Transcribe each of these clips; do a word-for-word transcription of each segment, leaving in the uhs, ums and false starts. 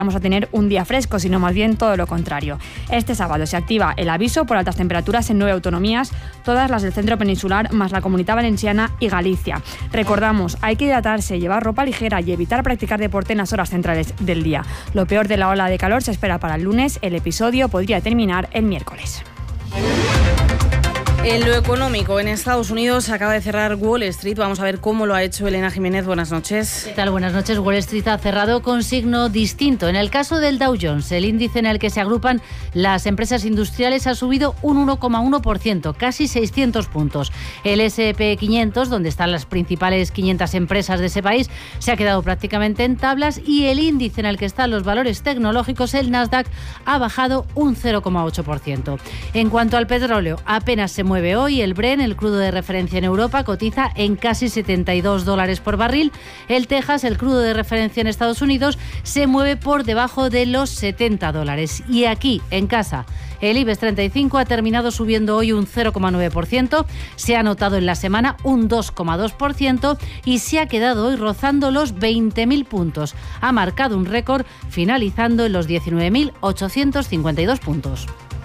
vamos a tener un día fresco, sino más bien todo lo contrario. Este sábado se activa el aviso por altas temperaturas en nueve autonomías, todas las del centro peninsular, más la Comunidad Valenciana y Galicia. Recordamos, hay que hidratarse, llevar ropa ligera y evitar practicar deporte en las horas centrales del día. Lo peor de la ola de calor se espera para el lunes. El episodio podría terminar el miércoles. En lo económico, en Estados Unidos acaba de cerrar Wall Street. Vamos a ver cómo lo ha hecho Elena Jiménez. Buenas noches. ¿Qué tal? Buenas noches. Wall Street ha cerrado con signo distinto. En el caso del Dow Jones, el índice en el que se agrupan las empresas industriales ha subido un uno coma uno por ciento, casi seiscientos puntos. El ese and pe quinientos, donde están las principales quinientas empresas de ese país, se ha quedado prácticamente en tablas, y el índice en el que están los valores tecnológicos, el Nasdaq, ha bajado un cero coma ocho por ciento. En cuanto al petróleo, apenas se mueve hoy. El Brent, el crudo de referencia en Europa, cotiza en casi setenta y dos dólares por barril. El Texas, el crudo de referencia en Estados Unidos, se mueve por debajo de los setenta dólares. Y aquí, en casa, el IBEX treinta y cinco ha terminado subiendo hoy un cero coma nueve por ciento, se ha anotado en la semana un dos coma dos por ciento y se ha quedado hoy rozando los veinte mil puntos. Ha marcado un récord, finalizando en los diecinueve mil ochocientos cincuenta y dos puntos.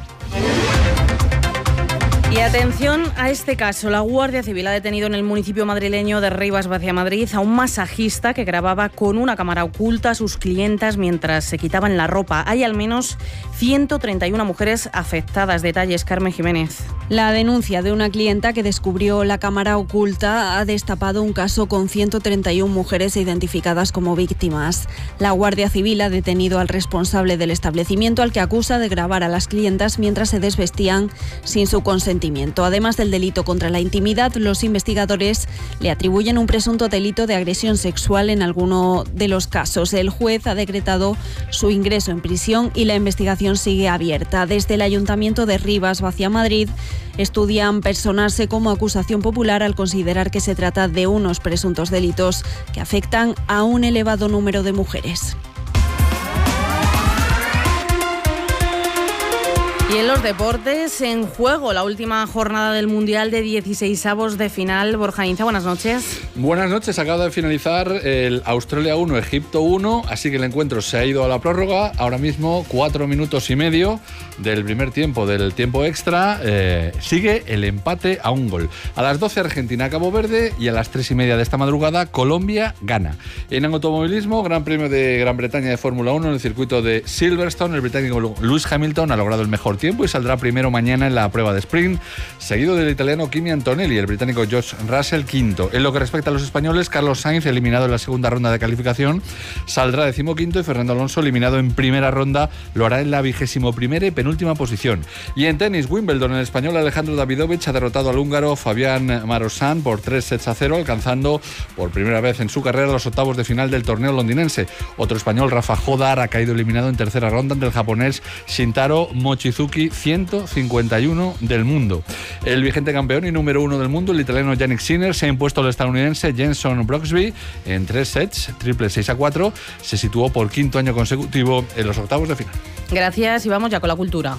Y atención a este caso. La Guardia Civil ha detenido en el municipio madrileño de Rivas Vacia Madrid a un masajista que grababa con una cámara oculta a sus clientas mientras se quitaban la ropa. Hay al menos ciento treinta y una mujeres afectadas. Detalles, Carmen Jiménez. La denuncia de una clienta que descubrió la cámara oculta ha destapado un caso con ciento treinta y una mujeres identificadas como víctimas. La Guardia Civil ha detenido al responsable del establecimiento, al que acusa de grabar a las clientas mientras se desvestían sin su consentimiento. Además del delito contra la intimidad, los investigadores le atribuyen un presunto delito de agresión sexual en alguno de los casos. El juez ha decretado su ingreso en prisión y la investigación sigue abierta. Desde el Ayuntamiento de Rivas Vacia Madrid estudian personarse como acusación popular al considerar que se trata de unos presuntos delitos que afectan a un elevado número de mujeres. Y en los deportes, en juego la última jornada del Mundial de dieciseisavos de final. Borja Inza, buenas noches. Buenas noches, acaba de finalizar el Australia uno, Egipto uno, así que el encuentro se ha ido a la prórroga. Ahora mismo cuatro minutos y medio del primer tiempo, del tiempo extra, eh, sigue el empate a un gol. A las doce Argentina, Cabo Verde, y a las tres y media de esta madrugada Colombia, Ghana. En automovilismo, Gran Premio de Gran Bretaña de Fórmula uno en el circuito de Silverstone. El británico Lewis Hamilton ha logrado el mejor tiempo y saldrá primero mañana en la prueba de sprint, seguido del italiano Kimi Antonelli, el británico George Russell quinto. En lo que respecta a los españoles, Carlos Sainz, eliminado en la segunda ronda de calificación, saldrá decimoquinto, y Fernando Alonso, eliminado en primera ronda, lo hará en la vigésimo primera y penúltima posición. Y en tenis, Wimbledon, el español Alejandro Davidovich ha derrotado al húngaro Fabián Marosan por tres sets a cero, alcanzando por primera vez en su carrera los octavos de final del torneo londinense. Otro español, Rafa Jodar, ha caído eliminado en tercera ronda ante el japonés Shintaro Mochizuki, ciento cincuenta y uno del mundo. El vigente campeón y número uno del mundo, el italiano Yannick Sinner, se ha impuesto al estadounidense Jenson Brooksby en tres sets, triple seis a cuatro. Se situó por quinto año consecutivo en los octavos de final. Gracias, y vamos ya con la cultura.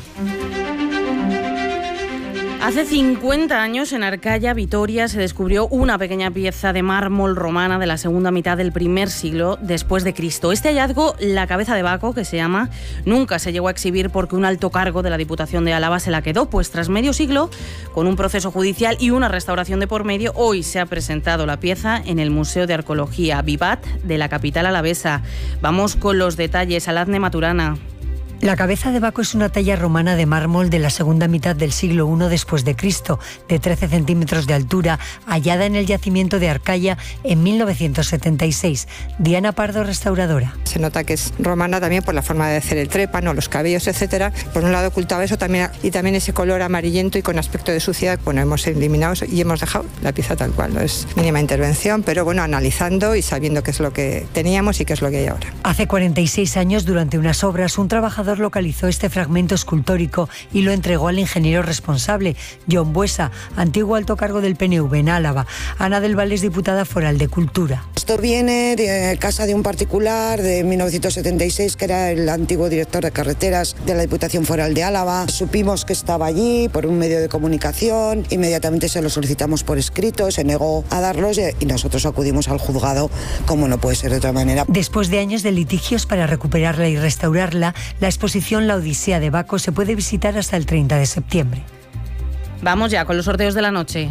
Hace cincuenta años, en Arcaya, Vitoria, se descubrió una pequeña pieza de mármol romana de la segunda mitad del primer siglo después de Cristo. Este hallazgo, la cabeza de Baco, que se llama, nunca se llegó a exhibir porque un alto cargo de la Diputación de Álava se la quedó, pues tras medio siglo, con un proceso judicial y una restauración de por medio, hoy se ha presentado la pieza en el Museo de Arqueología Vivat de la capital alavesa. Vamos con los detalles. Aladne Maturana. La cabeza de Baco es una talla romana de mármol de la segunda mitad del siglo primero después de Cristo, de trece centímetros de altura, hallada en el yacimiento de Arcaya en mil novecientos setenta y seis. Diana Pardo, restauradora. Se nota que es romana también por la forma de hacer el trépano, los cabellos, etcétera. Por un lado ocultaba eso también, y también ese color amarillento y con aspecto de suciedad. Bueno, hemos eliminado eso y hemos dejado la pieza tal cual. No es mínima intervención, pero bueno, analizando y sabiendo qué es lo que teníamos y qué es lo que hay ahora. Hace cuarenta y seis años, durante unas obras, un trabajador Amador localizó este fragmento escultórico y lo entregó al ingeniero responsable, John Buesa, antiguo alto cargo del P N V en Álava. Ana del Valle es diputada foral de Cultura. Esto viene de casa de un particular de mil novecientos setenta y seis, que era el antiguo director de carreteras de la Diputación Foral de Álava. Supimos que estaba allí por un medio de comunicación, inmediatamente se lo solicitamos por escrito, se negó a darlos y nosotros acudimos al juzgado, como no puede ser de otra manera. Después de años de litigios para recuperarla y restaurarla, la exposición La Odisea de Baco se puede visitar hasta el treinta de septiembre. Vamos ya con los sorteos de la noche.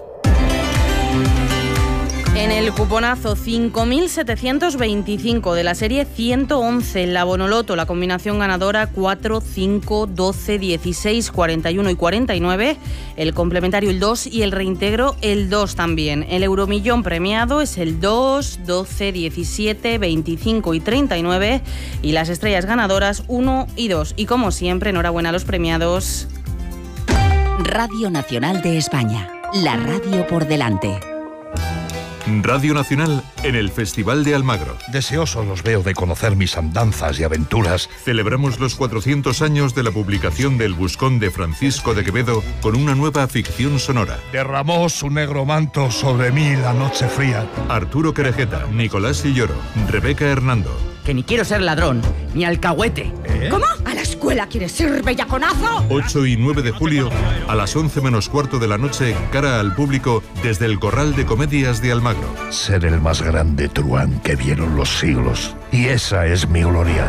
En el cuponazo cinco mil setecientos veinticinco de la serie ciento once, la Bonoloto, la combinación ganadora cuatro, cinco, doce, dieciséis, cuarenta y uno y cuarenta y nueve, el complementario el dos y el reintegro el dos también. El euromillón premiado es el dos, doce, diecisiete, veinticinco y treinta y nueve y las estrellas ganadoras uno y dos. Y como siempre, enhorabuena a los premiados. Radio Nacional de España, la radio por delante. Radio Nacional en el Festival de Almagro. Deseosos los veo de conocer mis andanzas y aventuras. Celebramos los cuatrocientos años de la publicación del Buscón de Francisco de Quevedo con una nueva ficción sonora. Derramó su negro manto sobre mí la noche fría. Arturo Querejeta, Nicolás Illoro, Rebeca Hernando. Que ni quiero ser ladrón, ni alcahuete. ¿Eh? ¿Cómo? ¿A la escuela quieres ir, bellaconazo? ocho y nueve de julio, a las once menos cuarto de la noche, cara al público, desde el Corral de Comedias de Almagro. Ser el más grande truán que vieron los siglos. Y esa es mi gloria.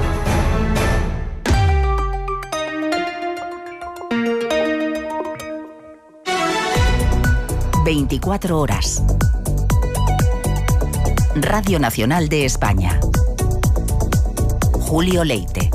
veinticuatro horas. Radio Nacional de España. Julio Leite.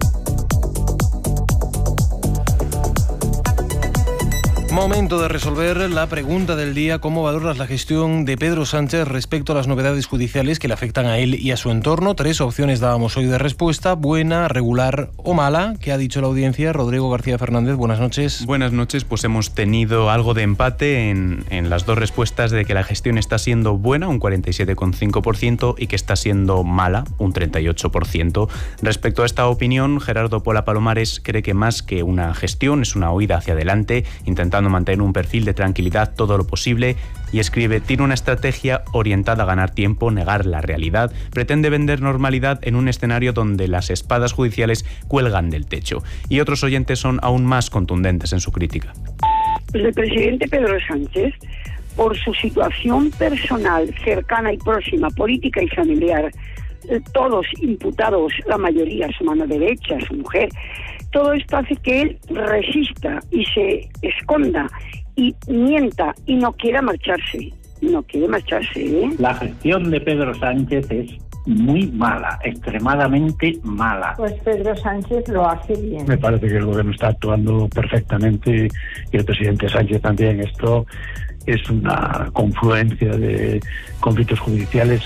Momento de resolver la pregunta del día: ¿cómo valoras la gestión de Pedro Sánchez respecto a las novedades judiciales que le afectan a él y a su entorno? Tres opciones dábamos hoy de respuesta: buena, regular o mala. ¿Qué ha dicho la audiencia? Rodrigo García Fernández, buenas noches. Buenas noches, pues hemos tenido algo de empate en, en las dos respuestas, de que la gestión está siendo buena, un cuarenta y siete coma cinco por ciento, y que está siendo mala, un treinta y ocho por ciento. Respecto a esta opinión, Gerardo Pola Palomares cree que más que una gestión es una huida hacia adelante, intentando mantener un perfil de tranquilidad todo lo posible, y escribe: tiene una estrategia orientada a ganar tiempo, negar la realidad, pretende vender normalidad en un escenario donde las espadas judiciales cuelgan del techo. Y otros oyentes son aún más contundentes en su crítica. Pues el presidente Pedro Sánchez, por su situación personal, cercana y próxima, política y familiar, todos imputados, la mayoría, su mano derecha, su mujer, todo esto hace que él resista y se esconda y mienta y no quiera marcharse. No quiere marcharse, ¿eh? La gestión de Pedro Sánchez es muy mala, extremadamente mala. Pues Pedro Sánchez lo hace bien. Me parece que el gobierno está actuando perfectamente y el presidente Sánchez también. Esto es una confluencia de conflictos judiciales,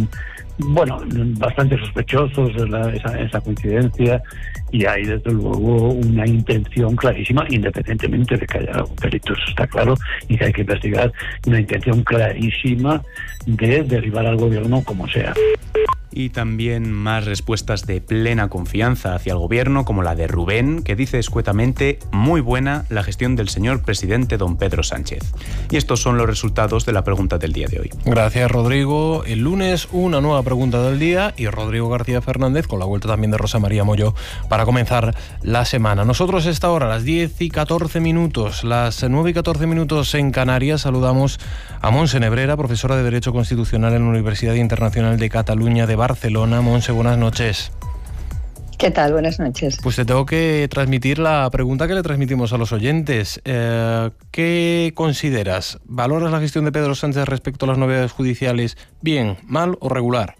bueno, bastante sospechosos, la, esa, esa coincidencia, y hay desde luego una intención clarísima, independientemente de que haya delitos, está claro, y que hay que investigar, una intención clarísima de derribar al gobierno como sea. Y también más respuestas de plena confianza hacia el gobierno, como la de Rubén, que dice escuetamente: muy buena la gestión del señor presidente don Pedro Sánchez. Y estos son los resultados de la pregunta del día de hoy. Gracias, Rodrigo. El lunes una nueva pregunta del día y Rodrigo García Fernández, con la vuelta también de Rosa María Molló, para comenzar la semana. Nosotros a esta hora, a las diez y catorce minutos, las nueve y catorce minutos en Canarias, saludamos a Montse Nebrera, profesora de Derecho Constitucional en la Universidad Internacional de Cataluña de Barcelona. Montse, buenas noches. ¿Qué tal? Buenas noches. Pues te tengo que transmitir la pregunta que le transmitimos a los oyentes. Eh, ¿Qué consideras? ¿Valoras la gestión de Pedro Sánchez respecto a las novedades judiciales bien, mal o regular?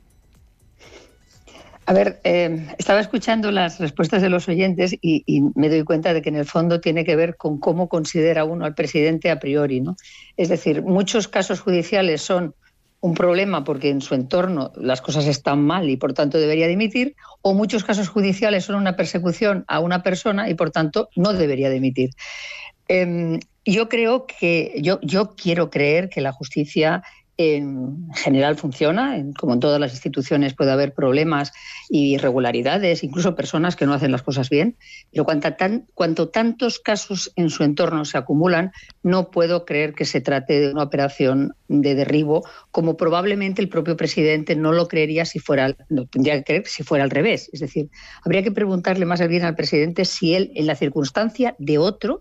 A ver, eh, estaba escuchando las respuestas de los oyentes y, y me doy cuenta de que en el fondo tiene que ver con cómo considera uno al presidente a priori, ¿no? Es decir, muchos casos judiciales son un problema porque en su entorno las cosas están mal y por tanto debería dimitir, o muchos casos judiciales son una persecución a una persona y por tanto no debería dimitir. Eh, yo creo que, yo, yo quiero creer que la justicia En general funciona, en, como en todas las instituciones puede haber problemas y irregularidades, incluso personas que no hacen las cosas bien, pero cuanto, tan, cuanto tantos casos en su entorno se acumulan, no puedo creer que se trate de una operación de derribo, como probablemente el propio presidente no lo creería si fuera, no tendría que creer si fuera al revés. Es decir, habría que preguntarle más bien al presidente si él, en la circunstancia de otro,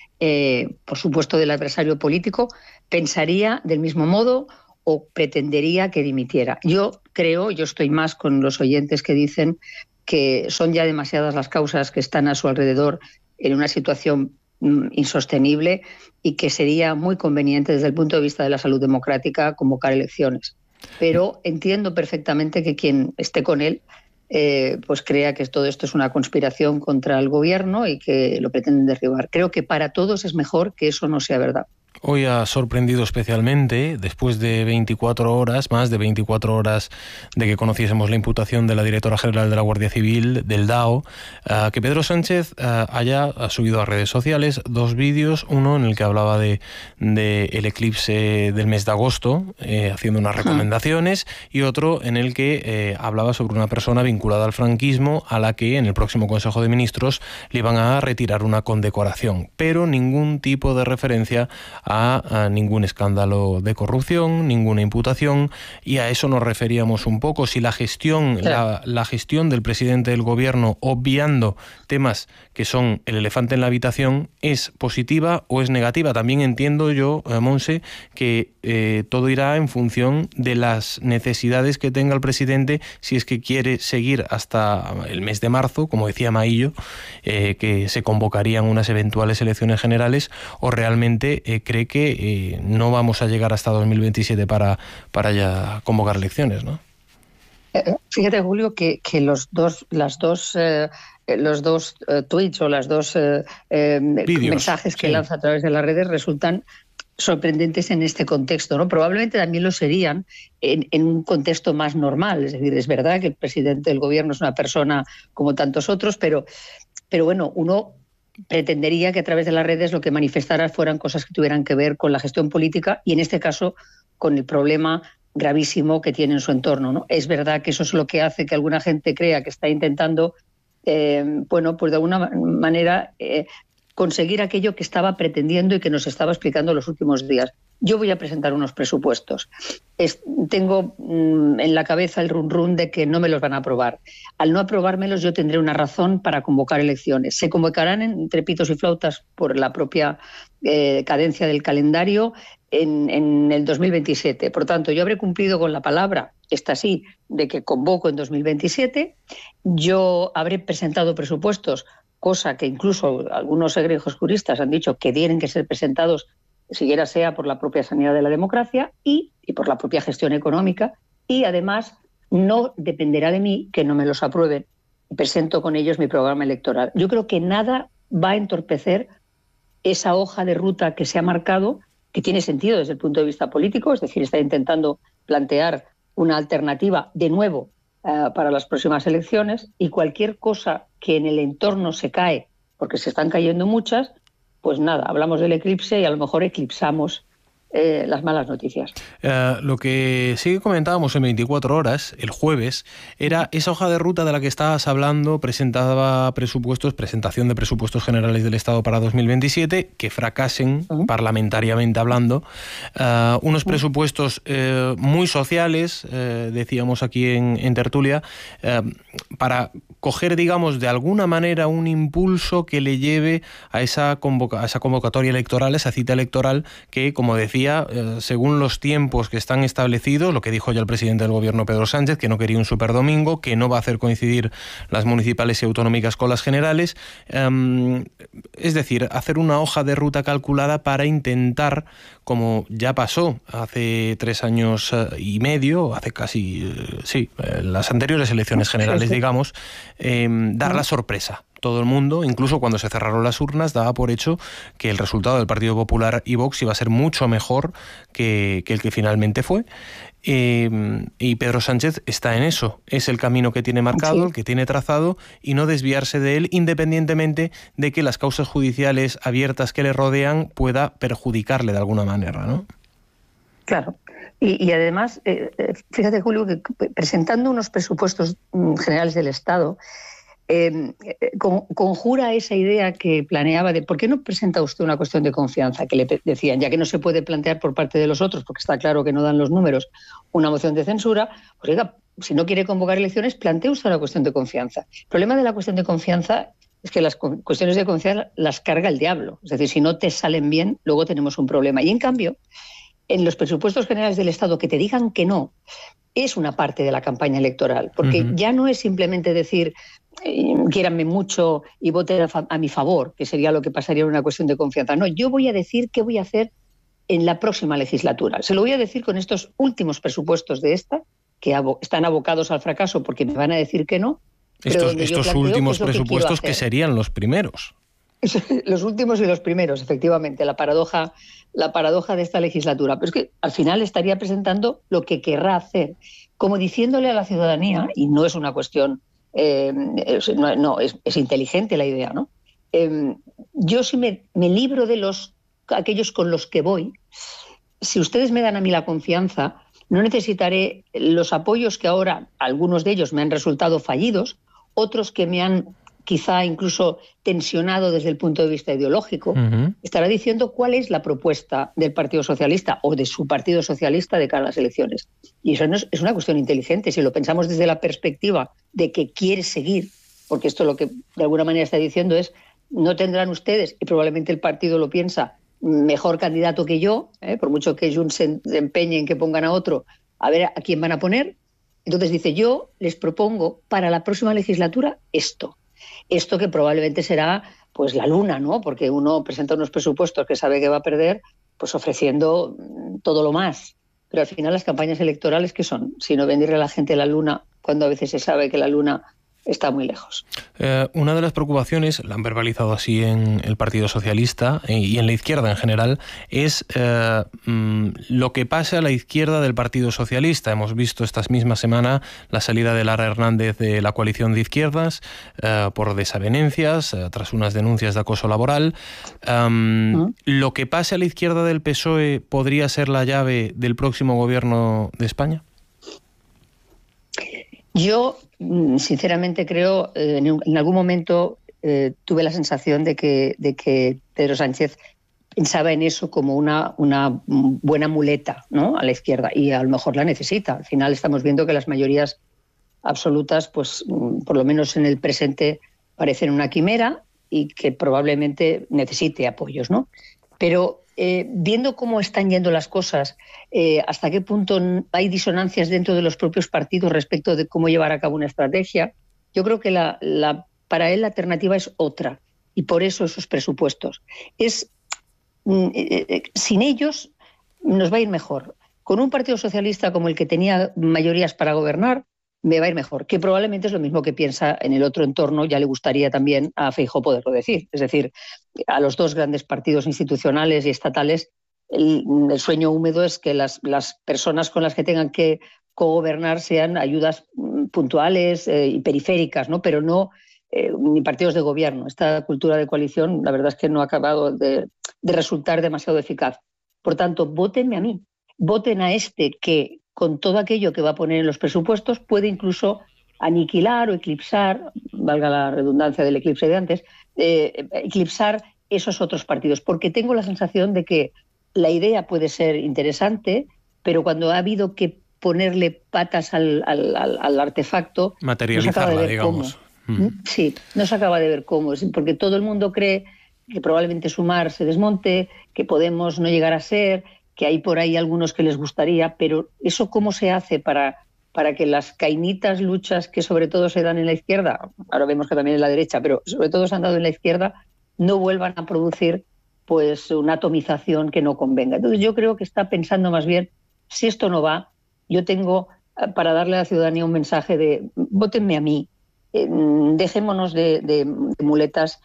eh, por supuesto del adversario político, pensaría del mismo modo o pretendería que dimitiera. Yo creo, yo estoy más con los oyentes que dicen que son ya demasiadas las causas que están a su alrededor en una situación mm, insostenible y que sería muy conveniente desde el punto de vista de la salud democrática convocar elecciones. Pero entiendo perfectamente que quien esté con él Eh, pues crea que todo esto es una conspiración contra el gobierno y que lo pretenden derribar. Creo que para todos es mejor que eso no sea verdad. Hoy ha sorprendido especialmente, después de veinticuatro horas, más de veinticuatro horas de que conociésemos la imputación de la directora general de la Guardia Civil, del D A O, uh, que Pedro Sánchez uh, haya subido a redes sociales dos vídeos, uno en el que hablaba de, de el eclipse del mes de agosto, eh, haciendo unas recomendaciones, y otro en el que eh, hablaba sobre una persona vinculada al franquismo a la que en el próximo Consejo de Ministros le iban a retirar una condecoración, pero ningún tipo de referencia a, a ningún escándalo de corrupción, ninguna imputación, y a eso nos referíamos un poco. Si la gestión, la, la gestión del presidente del gobierno, obviando temas que son el elefante en la habitación, es positiva o es negativa. También entiendo yo, eh, Monse, que eh, todo irá en función de las necesidades que tenga el presidente, si es que quiere seguir hasta el mes de marzo, como decía Maillo, eh, que se convocarían unas eventuales elecciones generales, o realmente eh, cree que eh, no vamos a llegar hasta dos mil veintisiete para, para ya convocar elecciones, ¿no? Fíjate, Julio, que, que los dos, las dos, eh, los dos eh, tweets o las dos eh, eh, mensajes que sí. lanza a través de las redes resultan sorprendentes en este contexto, ¿no? Probablemente también lo serían en, en un contexto más normal. Es decir, es verdad que el presidente del gobierno es una persona como tantos otros, pero, pero bueno, uno pretendería que a través de las redes lo que manifestara fueran cosas que tuvieran que ver con la gestión política y en este caso con el problema gravísimo que tiene en su entorno, ¿no? Es verdad que eso es lo que hace que alguna gente crea que está intentando, eh, bueno, pues de alguna manera eh, conseguir aquello que estaba pretendiendo y que nos estaba explicando los últimos días. Yo voy a presentar unos presupuestos. Es, tengo mmm, en la cabeza el run run de que no me los van a aprobar. Al no aprobármelos yo tendré una razón para convocar elecciones. Se convocarán entre pitos y flautas por la propia eh, cadencia del calendario en, en el dos mil veintisiete. Por tanto, yo habré cumplido con la palabra, esta sí, de que convoco en dos mil veintisiete. Yo habré presentado presupuestos, cosa que incluso algunos egregios juristas han dicho que tienen que ser presentados siquiera sea por la propia sanidad de la democracia y, y por la propia gestión económica, y además no dependerá de mí que no me los aprueben. Presento con ellos mi programa electoral. Yo creo que nada va a entorpecer esa hoja de ruta que se ha marcado, que tiene sentido desde el punto de vista político, es decir, está intentando plantear una alternativa de nuevo uh, para las próximas elecciones, y cualquier cosa que en el entorno se cae, porque se están cayendo muchas, pues nada, hablamos del eclipse y a lo mejor eclipsamos eh, las malas noticias. Uh, lo que sí que comentábamos en veinticuatro horas, el jueves, era esa hoja de ruta de la que estabas hablando. Presentaba presupuestos, presentación de presupuestos generales del Estado para dos mil veintisiete, que fracasen uh-huh. parlamentariamente hablando. Uh, unos uh-huh. presupuestos uh, muy sociales, uh, decíamos aquí en, en tertulia, uh, para coger, digamos, de alguna manera un impulso que le lleve a esa, convoca- a esa convocatoria electoral, esa cita electoral que, como decía, eh, según los tiempos que están establecidos, lo que dijo ya el presidente del gobierno, Pedro Sánchez, que no quería un superdomingo, que no va a hacer coincidir las municipales y autonómicas con las generales, eh, es decir, hacer una hoja de ruta calculada para intentar, como ya pasó hace tres años y medio, hace casi, eh, sí, eh, las anteriores elecciones generales, digamos, eh, dar la sorpresa. Todo el mundo, incluso cuando se cerraron las urnas, daba por hecho que el resultado del Partido Popular y Vox iba a ser mucho mejor que, que el que finalmente fue. Eh, y Pedro Sánchez está en eso. Es el camino que tiene marcado, sí. el que tiene trazado, y no desviarse de él, independientemente de que las causas judiciales abiertas que le rodean pueda perjudicarle de alguna manera, ¿no? Claro. Y, y además, eh, fíjate, Julio, que presentando unos presupuestos generales del Estado, eh, con, conjura esa idea que planeaba de ¿por qué no presenta usted una cuestión de confianza? Que le decían, ya que no se puede plantear por parte de los otros, porque está claro que no dan los números, una moción de censura, pues oiga, si no quiere convocar elecciones, plantee usted una cuestión de confianza. El problema de la cuestión de confianza es que las cuestiones de confianza las carga el diablo. Es decir, si no te salen bien, luego tenemos un problema. Y en cambio, en los presupuestos generales del Estado, que te digan que no, es una parte de la campaña electoral. Porque uh-huh. ya no es simplemente decir, eh, quiéranme mucho y voten a, fa- a mi favor, que sería lo que pasaría en una cuestión de confianza. No, yo voy a decir qué voy a hacer en la próxima legislatura. Se lo voy a decir con estos últimos presupuestos de esta, que abo- están abocados al fracaso porque me van a decir que no. Estos, estos últimos presupuestos que, que serían los primeros. Los últimos y los primeros, efectivamente, la paradoja, la paradoja de esta legislatura. Pero es que al final estaría presentando lo que querrá hacer, como diciéndole a la ciudadanía, y no es una cuestión, eh, no, no es, es inteligente la idea, ¿no? Eh, yo si me, me libro de los aquellos con los que voy, si ustedes me dan a mí la confianza, no necesitaré los apoyos que ahora, algunos de ellos me han resultado fallidos, otros que me han quizá incluso tensionado desde el punto de vista ideológico, uh-huh. estará diciendo cuál es la propuesta del Partido Socialista o de su Partido Socialista de cara a las elecciones. Y eso no es, es una cuestión inteligente, si lo pensamos desde la perspectiva de que quiere seguir, porque esto lo que de alguna manera está diciendo es, no tendrán ustedes, y probablemente el partido lo piensa, mejor candidato que yo, ¿eh? por mucho que Junts se empeñe en que pongan a otro, a ver a quién van a poner. Entonces dice, yo les propongo para la próxima legislatura esto. Esto que probablemente será pues la luna, ¿no? Porque uno presenta unos presupuestos que sabe que va a perder, pues ofreciendo todo lo más. Pero al final las campañas electorales, ¿qué son? Sino venderle a la gente la luna cuando a veces se sabe que la luna está muy lejos. Eh, una de las preocupaciones, la han verbalizado así en el Partido Socialista eh, y en la izquierda en general, es eh, mm, lo que pasa a la izquierda del Partido Socialista. Hemos visto esta misma semana la salida de Lara Hernández de la coalición de izquierdas eh, por desavenencias, eh, tras unas denuncias de acoso laboral. Um, ¿Mm? ¿Lo que pasa a la izquierda del P S O E podría ser la llave del próximo gobierno de España? Yo, sinceramente, creo, eh, en, en algún momento eh, tuve la sensación de que, de que Pedro Sánchez pensaba en eso como una, una buena muleta, ¿no?, a la izquierda, y a lo mejor la necesita. Al final estamos viendo que las mayorías absolutas, pues por lo menos en el presente, parecen una quimera y que probablemente necesite apoyos, ¿no? Pero eh, viendo cómo están yendo las cosas, eh, hasta qué punto hay disonancias dentro de los propios partidos respecto de cómo llevar a cabo una estrategia, yo creo que la, la, para él la alternativa es otra, y por eso esos presupuestos. Es, eh, eh, sin ellos nos va a ir mejor. Con un Partido Socialista como el que tenía mayorías para gobernar, me va a ir mejor, que probablemente es lo mismo que piensa en el otro entorno, ya le gustaría también a Feijóo poderlo decir. Es decir, a los dos grandes partidos institucionales y estatales, el, el sueño húmedo es que las, las personas con las que tengan que cogobernar sean ayudas puntuales eh, y periféricas, ¿no? Pero no eh, ni partidos de gobierno. Esta cultura de coalición, la verdad es que no ha acabado de, de resultar demasiado eficaz. Por tanto, vótenme a mí, voten a este que, con todo aquello que va a poner en los presupuestos, puede incluso aniquilar o eclipsar, valga la redundancia del eclipse de antes, eh, eclipsar esos otros partidos. Porque tengo la sensación de que la idea puede ser interesante, pero cuando ha habido que ponerle patas al, al, al, al artefacto, materializarla, no se acaba de ver digamos. cómo. Mm. Sí, no se acaba de ver cómo, porque todo el mundo cree que probablemente Sumar se desmonte, que Podemos no llegar a ser, que hay por ahí algunos que les gustaría, pero ¿eso cómo se hace para, para que las cainitas luchas que sobre todo se dan en la izquierda, ahora vemos que también en la derecha, pero sobre todo se han dado en la izquierda, no vuelvan a producir pues una atomización que no convenga? Entonces yo creo que está pensando más bien, si esto no va, yo tengo para darle a la ciudadanía un mensaje de vótenme a mí, eh, dejémonos de, de, de muletas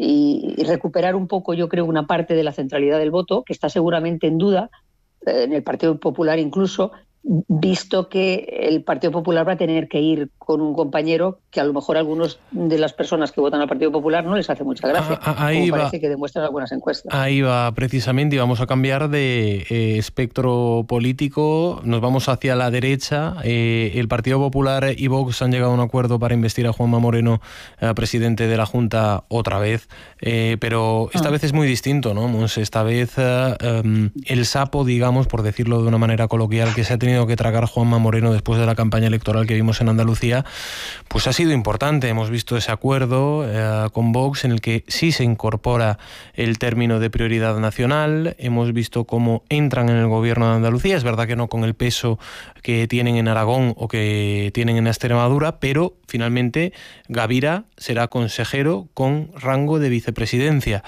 y, y recuperar un poco, yo creo, una parte de la centralidad del voto, que está seguramente en duda, eh, en el Partido Popular incluso, visto que el Partido Popular va a tener que ir con un compañero que a lo mejor a algunos de las personas que votan al Partido Popular no les hace mucha gracia, ah, ahí como va, parece que demuestran algunas encuestas. Ahí va precisamente, y vamos a cambiar de eh, espectro político, nos vamos hacia la derecha. Eh, el Partido Popular y Vox han llegado a un acuerdo para investir a Juanma Moreno, eh, presidente de la Junta, otra vez, eh, pero esta ah. vez es muy distinto, ¿no, Monse? Esta vez eh, um, el sapo, digamos, por decirlo de una manera coloquial, que se ha tenido que tragar Juanma Moreno después de la campaña electoral que vimos en Andalucía, pues ha sido importante. Hemos visto ese acuerdo eh, con Vox en el que sí se incorpora el término de prioridad nacional. Hemos visto cómo entran en el gobierno de Andalucía. Es verdad que no con el peso que tienen en Aragón o que tienen en Extremadura, pero finalmente Gavira será consejero con rango de vicepresidencia.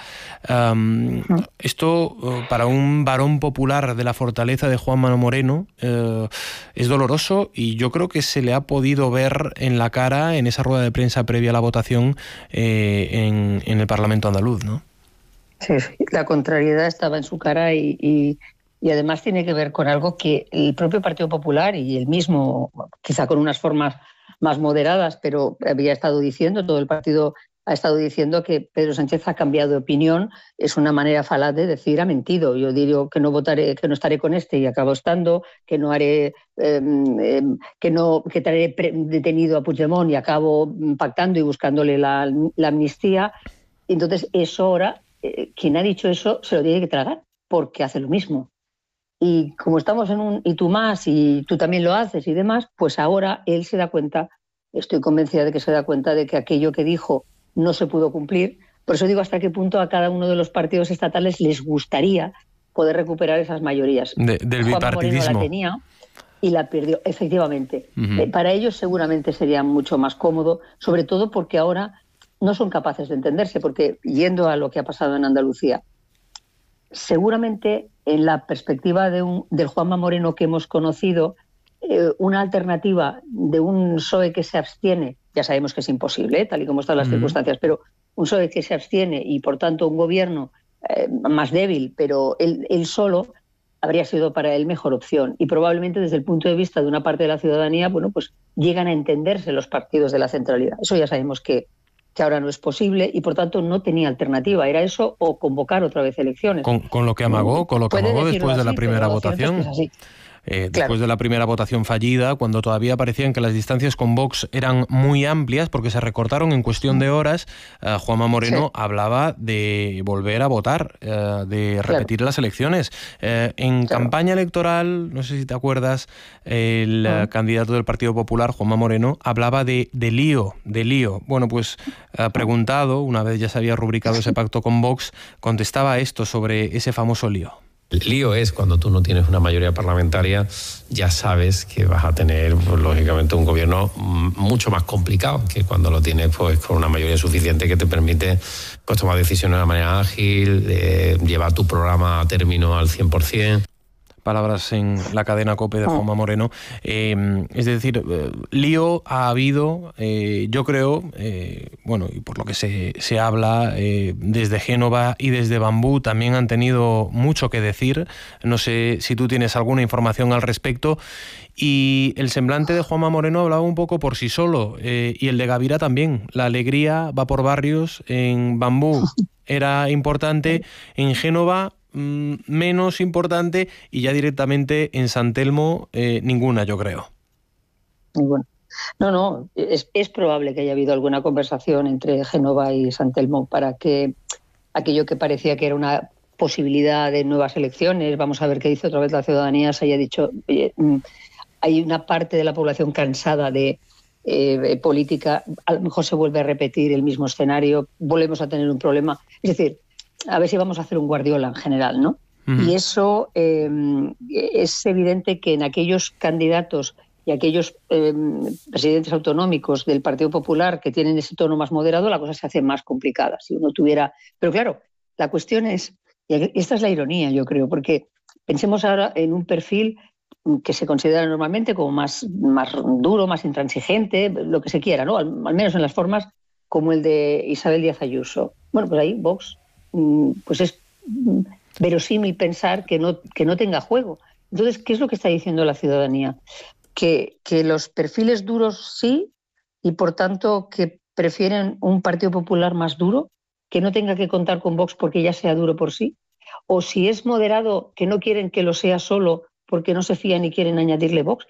Um, esto, para un varón popular de la fortaleza de Juanma Moreno, eh, es doloroso, y yo creo que se le ha podido ver en la cara en esa rueda de prensa previa a la votación eh, en, en el Parlamento andaluz, ¿no? Sí, la contrariedad estaba en su cara y, y, y además tiene que ver con algo que el propio Partido Popular y el mismo, quizá con unas formas más moderadas, pero había estado diciendo, todo el partido ha estado diciendo que Pedro Sánchez ha cambiado de opinión. Es una manera falaz de decir ha mentido. Yo digo que no votaré, que no estaré con este y acabo estando, que no haré, eh, eh, que no, que traeré detenido a Puigdemont y acabo pactando y buscándole la, la amnistía. Entonces eso ahora, eh, quien ha dicho eso se lo tiene que tragar, porque hace lo mismo. Y como estamos en un y tú más y tú también lo haces y demás, pues ahora él se da cuenta, estoy convencida de que se da cuenta de que aquello que dijo no se pudo cumplir. Por eso digo hasta qué punto a cada uno de los partidos estatales les gustaría poder recuperar esas mayorías. De, del bipartidismo. Juanma Moreno la tenía y la perdió, efectivamente. Uh-huh. Eh, para ellos seguramente sería mucho más cómodo, sobre todo porque ahora no son capaces de entenderse, porque yendo a lo que ha pasado en Andalucía, seguramente en la perspectiva de un, del Juanma Moreno que hemos conocido, eh, una alternativa de un P S O E que se abstiene, ya sabemos que es imposible, ¿eh? Tal y como están las uh-huh. circunstancias, pero un P S O E que se abstiene y por tanto un gobierno eh, más débil, pero él, él solo, habría sido para él mejor opción. Y probablemente desde el punto de vista de una parte de la ciudadanía, bueno, pues llegan a entenderse los partidos de la centralidad. Eso ya sabemos que, que ahora no es posible y por tanto no tenía alternativa. Era eso o convocar otra vez elecciones. Con, con lo que amagó, con lo que amagó después de la primera votación. Eh, después claro. de la primera votación fallida, cuando todavía parecían que las distancias con Vox eran muy amplias porque se recortaron en cuestión de horas, eh, Juanma Moreno sí. hablaba de volver a votar, eh, de repetir claro. las elecciones. Eh, en claro. campaña electoral, no sé si te acuerdas, el uh-huh. candidato del Partido Popular, Juanma Moreno, hablaba de, de lío, de lío. Bueno, pues eh, preguntado, una vez ya se había rubricado ese pacto con Vox, contestaba esto sobre ese famoso lío. El lío es cuando tú no tienes una mayoría parlamentaria, ya sabes que vas a tener, pues, lógicamente, un gobierno mucho más complicado que cuando lo tienes pues con una mayoría suficiente que te permite pues, tomar decisiones de una manera ágil, eh, llevar tu programa a término al cien por ciento. Palabras en la cadena COPE de Juanma Moreno. Eh, es decir, eh, lío ha habido, eh, yo creo, eh, bueno, y por lo que se, se habla, eh, desde Génova y desde Bambú también han tenido mucho que decir. No sé si tú tienes alguna información al respecto. Y el semblante de Juanma Moreno hablaba un poco por sí solo, eh, y el de Gavira también. La alegría va por barrios. En Bambú era importante, en Génova menos importante, y ya directamente en San Telmo eh, ninguna, yo creo. Ninguna. No, no, es, es probable que haya habido alguna conversación entre Génova y San Telmo para que aquello que parecía que era una posibilidad de nuevas elecciones, vamos a ver qué dice otra vez la ciudadanía, se haya dicho, oye, hay una parte de la población cansada de eh, política, a lo mejor se vuelve a repetir el mismo escenario, volvemos a tener un problema. Es decir, a ver si vamos a hacer un Guardiola en general, ¿no? Uh-huh. Y eso eh, es evidente que en aquellos candidatos y aquellos eh, presidentes autonómicos del Partido Popular que tienen ese tono más moderado, la cosa se hace más complicada. Si uno tuviera... Pero claro, la cuestión es, y esta es la ironía, yo creo, porque pensemos ahora en un perfil que se considera normalmente como más, más duro, más intransigente, lo que se quiera, ¿no? Al, al menos en las formas, como el de Isabel Díaz Ayuso. Bueno, pues ahí Vox... pues es verosímil pensar que no, que no tenga juego. Entonces, ¿qué es lo que está diciendo la ciudadanía? Que, que los perfiles duros sí, y por tanto que prefieren un Partido Popular más duro, que no tenga que contar con Vox porque ya sea duro por sí, o si es moderado, que no quieren que lo sea solo porque no se fían y quieren añadirle Vox.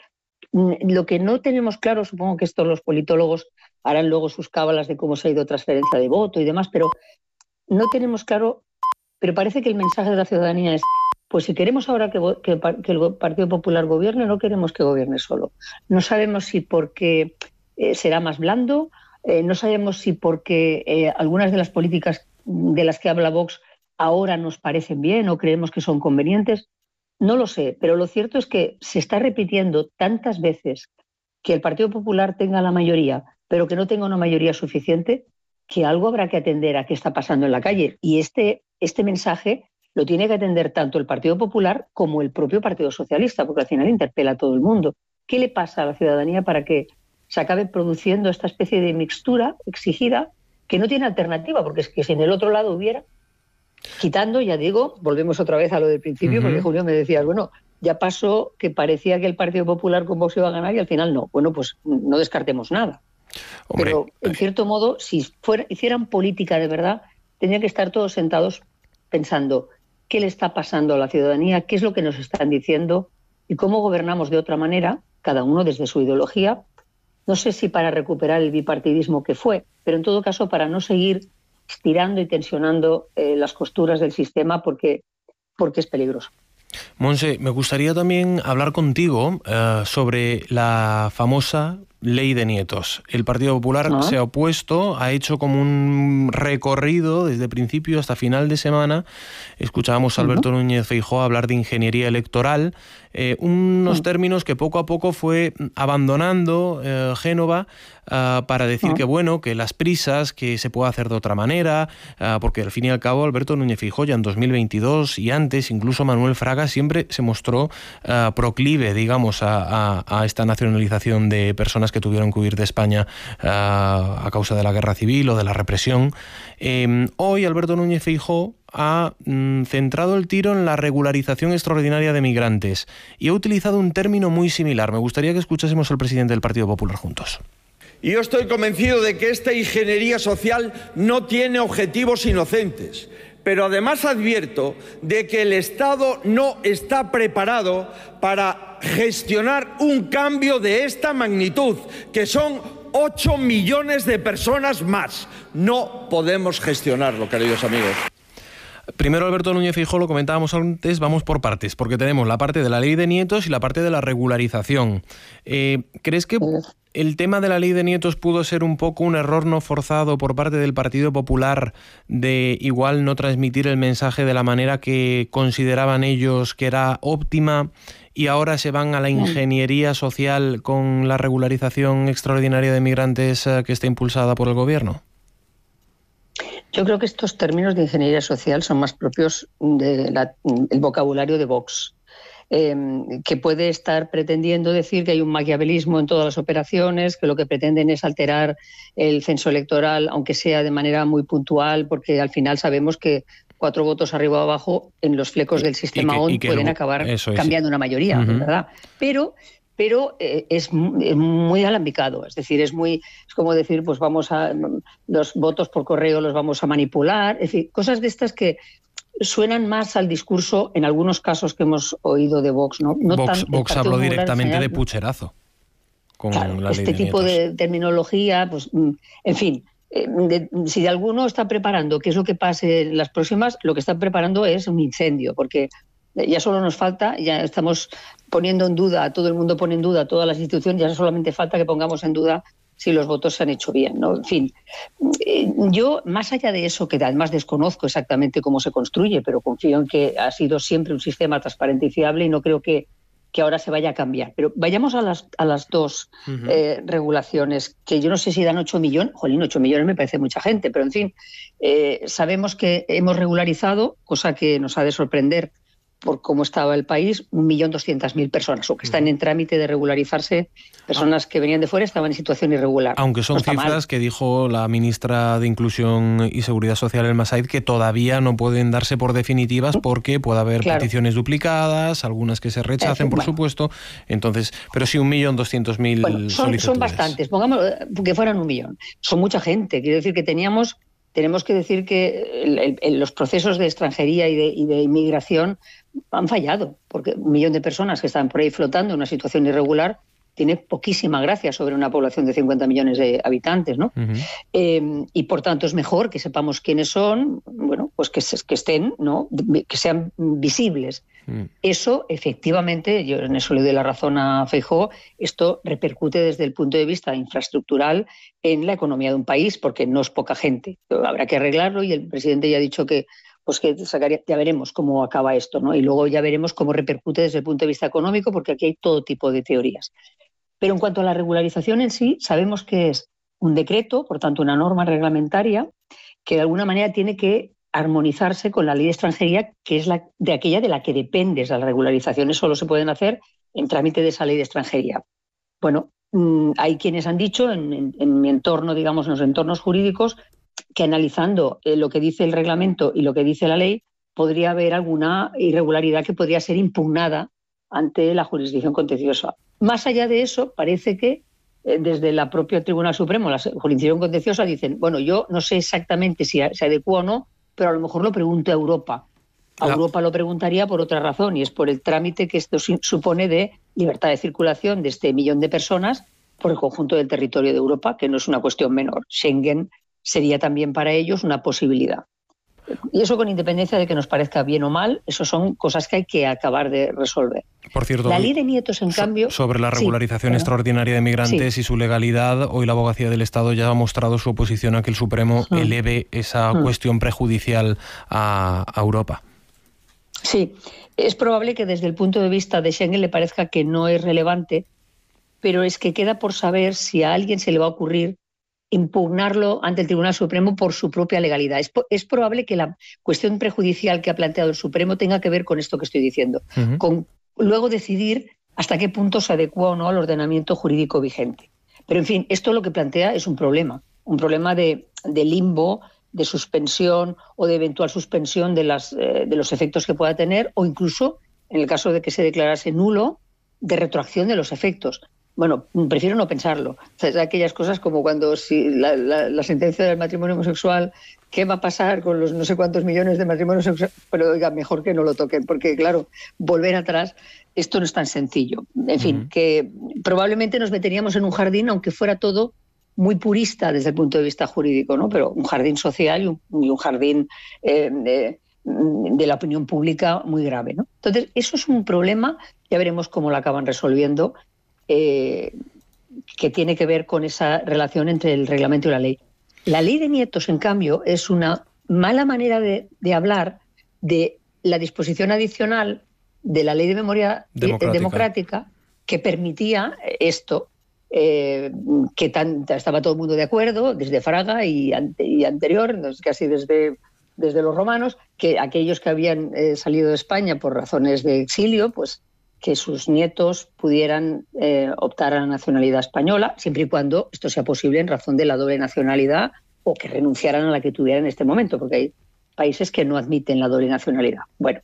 Lo que no tenemos claro, supongo que estos los politólogos harán luego sus cábalas de cómo se ha ido transferencia de voto y demás, pero no tenemos claro, pero parece que el mensaje de la ciudadanía es: pues si queremos ahora que, que, que el Partido Popular gobierne, no queremos que gobierne solo. No sabemos si porque eh, será más blando, eh, no sabemos si porque eh, algunas de las políticas de las que habla Vox ahora nos parecen bien o creemos que son convenientes. No lo sé, pero lo cierto es que se está repitiendo tantas veces que el Partido Popular tenga la mayoría, pero que no tenga una mayoría suficiente, que algo habrá que atender a qué está pasando en la calle. Y este, este mensaje lo tiene que atender tanto el Partido Popular como el propio Partido Socialista, porque al final interpela a todo el mundo. ¿Qué le pasa a la ciudadanía para que se acabe produciendo esta especie de mixtura exigida que no tiene alternativa? Porque es que si en el otro lado hubiera, quitando, ya digo, volvemos otra vez a lo del principio, uh-huh. porque Julio me decía, bueno, ya pasó que parecía que el Partido Popular con Vox iba a ganar y al final no. Bueno, pues no descartemos nada. Hombre, pero, en cierto modo, si fuera, hicieran política de verdad, tendrían que estar todos sentados pensando qué le está pasando a la ciudadanía, qué es lo que nos están diciendo y cómo gobernamos de otra manera, cada uno desde su ideología. No sé si para recuperar el bipartidismo que fue, pero en todo caso para no seguir estirando y tensionando eh, las costuras del sistema porque, porque es peligroso. Monse, me gustaría también hablar contigo uh, sobre la famosa ley de nietos. El Partido Popular ¿Ah? se ha opuesto, ha hecho como un recorrido desde principio hasta final de semana. Escuchábamos a Alberto uh-huh. Núñez Feijóo hablar de ingeniería electoral, eh, unos uh-huh. términos que poco a poco fue abandonando eh, Génova uh, para decir uh-huh. que bueno, que las prisas, que se puede hacer de otra manera, uh, porque al fin y al cabo Alberto Núñez Feijóo ya en dos mil veintidós y antes, incluso Manuel Fraga, siempre se mostró uh, proclive, digamos, a, a, a esta nacionalización de personas que tuvieron que huir de España uh, a causa de la guerra civil o de la represión. Eh, hoy Alberto Núñez Feijóo ha mm, centrado el tiro en la regularización extraordinaria de migrantes y ha utilizado un término muy similar. Me gustaría que escuchásemos al presidente del Partido Popular juntos. Y yo estoy convencido de que esta ingeniería social no tiene objetivos inocentes. Pero además advierto de que el Estado no está preparado para gestionar un cambio de esta magnitud, que son ocho millones de personas más. No podemos gestionarlo, queridos amigos. Primero, Alberto Núñez Feijóo, lo comentábamos antes, vamos por partes, porque tenemos la parte de la ley de nietos y la parte de la regularización. Eh, ¿Crees que el tema de la ley de nietos pudo ser un poco un error no forzado por parte del Partido Popular de igual no transmitir el mensaje de la manera que consideraban ellos que era óptima y ahora se van a la ingeniería social con la regularización extraordinaria de migrantes que está impulsada por el Gobierno? Yo creo que estos términos de ingeniería social son más propios del vocabulario de Vox, eh, que puede estar pretendiendo decir que hay un maquiavelismo en todas las operaciones, que lo que pretenden es alterar el censo electoral, aunque sea de manera muy puntual, porque al final sabemos que cuatro votos arriba o abajo en los flecos del sistema O N P pueden acabar cambiando una mayoría, uh-huh. ¿verdad? Pero... pero eh, es, es muy alambicado, es decir, es muy es como decir, pues vamos a los votos por correo los vamos a manipular, es decir, cosas de estas que suenan más al discurso en algunos casos que hemos oído de Vox, ¿no? no Vox, tan, Vox habló directamente general, de pucherazo con claro, la este ley de tipo nietos. de terminología, pues en fin, eh, de, si de alguno está preparando qué es lo que pase en las próximas, lo que están preparando es un incendio, porque ya solo nos falta, ya estamos poniendo en duda, todo el mundo pone en duda, todas las instituciones, ya solamente falta que pongamos en duda si los votos se han hecho bien, ¿no? En fin, yo, más allá de eso, que además desconozco exactamente cómo se construye, pero confío en que ha sido siempre un sistema transparente y fiable y no creo que, que ahora se vaya a cambiar. Pero vayamos a las, a las dos uh-huh. eh, regulaciones, que yo no sé si dan ocho millones, jolín, ocho millones me parece mucha gente, pero en fin, eh, sabemos que hemos regularizado, cosa que nos ha de sorprender, por cómo estaba el país, un millón doscientas mil personas, o que están en trámite de regularizarse, personas que venían de fuera estaban en situación irregular. Aunque son no cifras mal. que dijo la ministra de Inclusión y Seguridad Social, Elma Said, que todavía no pueden darse por definitivas porque puede haber claro. peticiones duplicadas, algunas que se rechacen, por bueno. supuesto. Entonces, pero sí, un millón doscientos mil bueno, son, solicitudes. Son bastantes, pongamos que fueran un millón. Son mucha gente. Quiero decir que teníamos, tenemos que decir que el, el, el, los procesos de extranjería y de, y de inmigración han fallado, porque un millón de personas que están por ahí flotando en una situación irregular tiene poquísima gracia sobre una población de cincuenta millones de habitantes, ¿no? Uh-huh. Eh, y por tanto es mejor que sepamos quiénes son, bueno, pues que, que estén, ¿no? Que sean visibles. Uh-huh. Eso, efectivamente, yo en eso le doy la razón a Feijóo, esto repercute desde el punto de vista infraestructural en la economía de un país, porque no es poca gente. Habrá que arreglarlo y el presidente ya ha dicho que pues que sacaría, ya veremos cómo acaba esto, ¿no? Y luego ya veremos cómo repercute desde el punto de vista económico, porque aquí hay todo tipo de teorías. Pero en cuanto a la regularización en sí, sabemos que es un decreto, por tanto una norma reglamentaria, que de alguna manera tiene que armonizarse con la ley de extranjería, que es la de aquella de la que dependes de la regularización. Eso solo se pueden hacer en trámite de esa ley de extranjería. Bueno, mmm, hay quienes han dicho en, en, en mi entorno, digamos, en los entornos jurídicos, que analizando eh, lo que dice el reglamento y lo que dice la ley, podría haber alguna irregularidad que podría ser impugnada ante la jurisdicción contenciosa. Más allá de eso, parece que eh, desde el propio Tribunal Supremo, la jurisdicción contenciosa, dicen, bueno, yo no sé exactamente si se adecua o no, pero a lo mejor lo pregunto a Europa. A no. Europa lo preguntaría por otra razón, y es por el trámite que esto supone de libertad de circulación de este millón de personas por el conjunto del territorio de Europa, que no es una cuestión menor. Schengen sería también para ellos una posibilidad. Y eso, con independencia de que nos parezca bien o mal, eso son cosas que hay que acabar de resolver. Por cierto, la ley de nietos, en so, cambio... Sobre la regularización sí, extraordinaria de migrantes sí. y su legalidad, hoy la Abogacía del Estado ya ha mostrado su oposición a que el Supremo mm. eleve esa mm. cuestión prejudicial a, a Europa. Sí, es probable que desde el punto de vista de Schengen le parezca que no es relevante, pero es que queda por saber si a alguien se le va a ocurrir impugnarlo ante el Tribunal Supremo por su propia legalidad. Es, es probable que la cuestión prejudicial que ha planteado el Supremo tenga que ver con esto que estoy diciendo, uh-huh. con luego decidir hasta qué punto se adecua o no al ordenamiento jurídico vigente. Pero, en fin, esto lo que plantea es un problema, un problema de, de limbo, de suspensión o de eventual suspensión de, las, eh, de los efectos que pueda tener, o incluso, en el caso de que se declarase nulo, de retroacción de los efectos. Bueno, prefiero no pensarlo. O sea, es aquellas cosas como cuando si la, la, la sentencia del matrimonio homosexual, ¿qué va a pasar con los no sé cuántos millones de matrimonios homosexuales? Pero oiga, mejor que no lo toquen, porque claro, volver atrás, esto no es tan sencillo. En fin, uh-huh. que probablemente nos meteríamos en un jardín, aunque fuera todo muy purista desde el punto de vista jurídico, ¿no? Pero un jardín social y un, y un jardín eh, de, de la opinión pública muy grave, ¿no? Entonces, eso es un problema, ya veremos cómo lo acaban resolviendo. Eh, que tiene que ver con esa relación entre el reglamento y la ley. La ley de nietos, en cambio, es una mala manera de, de hablar de la disposición adicional de la ley de memoria democrática, democrática que permitía esto, eh, que tan, estaba todo el mundo de acuerdo, desde Fraga y, ante, y anterior, casi desde, desde los romanos, que aquellos que habían eh, salido de España por razones de exilio, pues que sus nietos pudieran eh, optar a la nacionalidad española, siempre y cuando esto sea posible en razón de la doble nacionalidad, o que renunciaran a la que tuvieran en este momento, porque hay países que no admiten la doble nacionalidad. Bueno,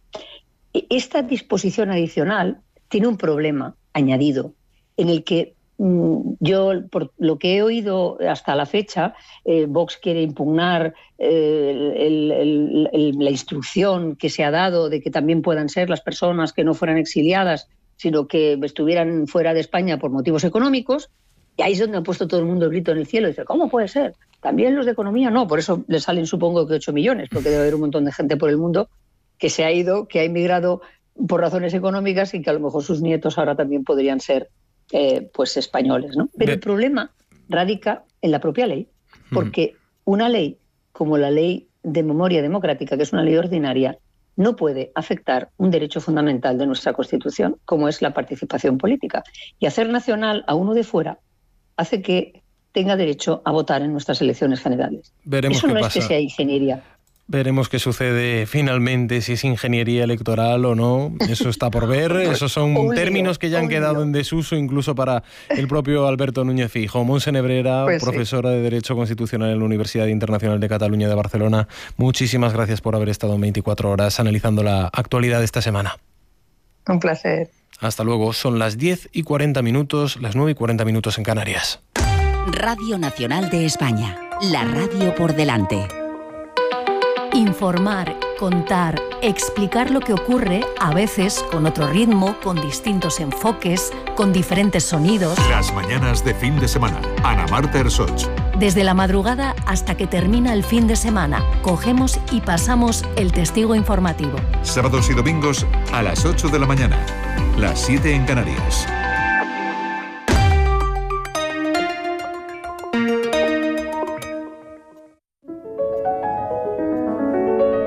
esta disposición adicional tiene un problema añadido, en el que mmm, yo, por lo que he oído hasta la fecha, eh, Vox quiere impugnar eh, el, el, el, la instrucción que se ha dado de que también puedan ser las personas que no fueran exiliadas, sino que estuvieran fuera de España por motivos económicos, y ahí es donde ha puesto todo el mundo el grito en el cielo y dice, ¿cómo puede ser? ¿También los de economía? No, por eso le salen supongo que ocho millones, porque debe haber un montón de gente por el mundo que se ha ido, que ha inmigrado por razones económicas y que a lo mejor sus nietos ahora también podrían ser eh, pues españoles, ¿no? Pero el problema radica en la propia ley, porque una ley como la Ley de Memoria Democrática, que es una ley ordinaria, no puede afectar un derecho fundamental de nuestra Constitución, como es la participación política. Y hacer nacional a uno de fuera hace que tenga derecho a votar en nuestras elecciones generales. Veremos Eso qué no pasa. es que sea ingeniería. Veremos qué sucede finalmente, si es ingeniería electoral o no. Eso está por ver. Esos son términos que ya han quedado en desuso incluso para el propio Alberto Núñez Feijóo. Montse Nebrera, pues profesora sí. de Derecho Constitucional en la Universidad Internacional de Cataluña de Barcelona. Muchísimas gracias por haber estado en veinticuatro horas analizando la actualidad de esta semana. Un placer. Hasta luego. Son las diez y cuarenta minutos, las nueve y cuarenta minutos en Canarias. Radio Nacional de España. La radio por delante. Informar, contar, explicar lo que ocurre, a veces con otro ritmo, con distintos enfoques, con diferentes sonidos. Las mañanas de fin de semana. Ana Marta Ersoch. Desde la madrugada hasta que termina el fin de semana, cogemos y pasamos el testigo informativo. Sábados y domingos a las ocho de la mañana, las siete en Canarias.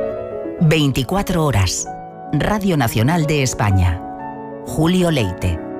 veinticuatro horas. Radio Nacional de España. Julio Leite.